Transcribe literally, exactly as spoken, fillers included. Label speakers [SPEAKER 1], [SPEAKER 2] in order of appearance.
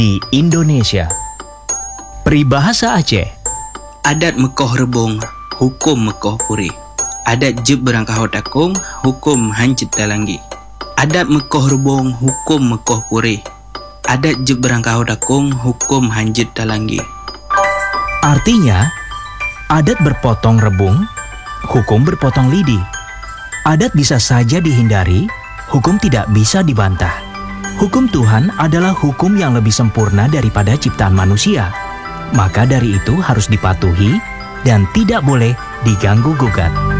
[SPEAKER 1] di Indonesia. Peribahasa Aceh.
[SPEAKER 2] Adat Mekoh Rebong, hukum Mekoh Puri. Adat Jeb Berangkahau Takung, hukum Hancit Talanggi. Adat Mekoh Rebong, hukum Mekoh Puri. Adat Jeb Berangkahau Takung, hukum Hancit Talanggi.
[SPEAKER 1] Artinya, adat berpotong rebung, hukum berpotong lidi. Adat bisa saja dihindari, hukum tidak bisa dibantah. Hukum Tuhan adalah hukum yang lebih sempurna daripada ciptaan manusia. Maka dari itu harus dipatuhi dan tidak boleh diganggu-gugat.